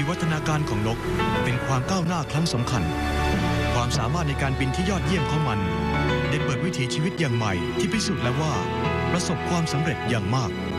วัฒนาการของนกเป็นความก้าวหน้าครั้งสำคัญความสามารถในการบินที่ยอดเยี่ยมของมันได้เปิดวิถีชีวิตอย่างใหม่ที่พิสูจน์แล้วว่าประสบความสำเร็จอย่างมาก